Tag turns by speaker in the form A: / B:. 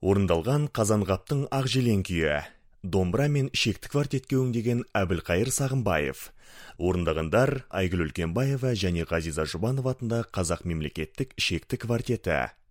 A: Орындалған Қазанғаптың Ақжелең күйі. Домбыра мен шекті квартетке өңдеген Әбілқайыр Сағымбаев. Орындағандар Айгүл Үлкенбаева және Ғазиза Жұбанова атындағы Қазақ мемлекеттік шекті квартеті.